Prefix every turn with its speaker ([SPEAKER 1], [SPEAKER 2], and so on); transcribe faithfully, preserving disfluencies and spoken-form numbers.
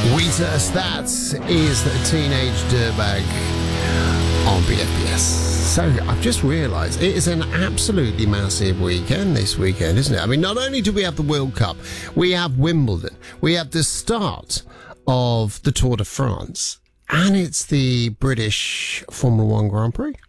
[SPEAKER 1] Weezer, that is the Teenage Dirtbag on B F B S. So I've just realised it is an absolutely massive weekend this weekend, isn't it? I mean, not only do we have the World Cup, we have Wimbledon, we have the start of the Tour de France, and it's the British Formula One Grand Prix.